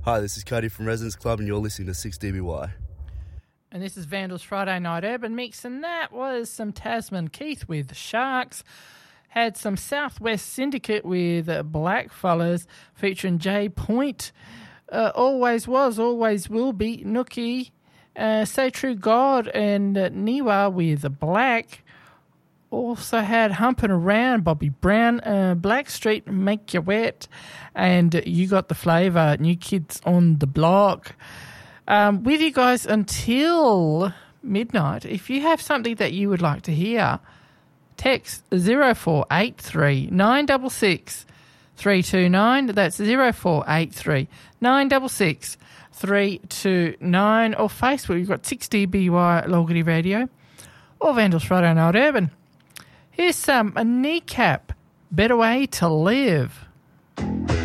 Hi, this is Cody from Residence Club, and you're listening to 6DBY. And this is Vandal's Friday Night Urban Mix, and that was some Tasman Keith with Sharks. Had some Southwest Syndicate with Blackfellas featuring Jay Point. Always was, always will be, Nookie. Say True God and Niwa with Black. Also had Humping Around, Bobby Brown, Blackstreet, Make You Wet, and You Got the Flavour, New Kids on the Block. With you guys until midnight. If you have something that you would like to hear, text 0483 966 329. That's 0483 966 329. Or Facebook, you've got 6DBY Logity Radio or Vandals Friday Night Urban. Here's a Kneecap, Better Way to Live.